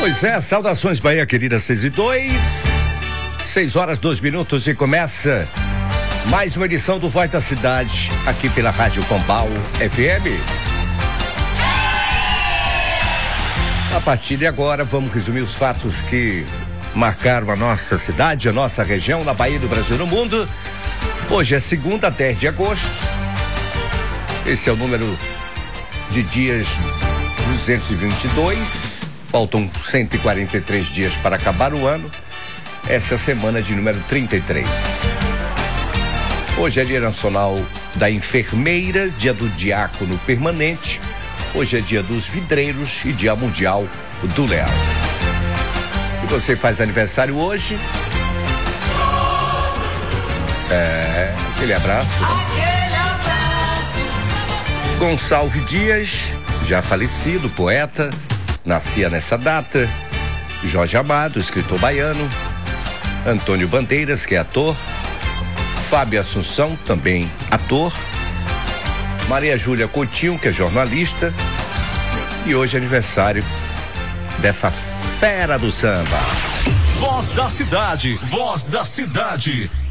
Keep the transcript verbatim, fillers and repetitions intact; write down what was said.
Pois é, saudações Bahia querida, seis e dois, seis horas, dois minutos e começa mais uma edição do Voz da Cidade, aqui pela Rádio Pombal F M. A partir de agora, vamos resumir os fatos que marcaram a nossa cidade, a nossa região, na Bahia do Brasil e no mundo. Hoje é segunda, dez de agosto. Esse é o número de dias duzentos e vinte e dois. Faltam cento e quarenta e três dias para acabar o ano. Essa é a semana de número trinta e três. Hoje é Dia Nacional da Enfermeira, Dia do Diácono Permanente. Hoje é Dia dos Vidreiros e Dia Mundial do Leão. E você faz aniversário hoje? É, aquele abraço. Aquele abraço. Gonçalves Dias, já falecido, poeta, nascia nessa data. Jorge Amado, escritor baiano. Antônio Bandeiras, que é ator. Fábio Assunção, também ator. Maria Júlia Coutinho, que é jornalista. E hoje é aniversário dessa fera do samba. Voz da Cidade, Voz da Cidade.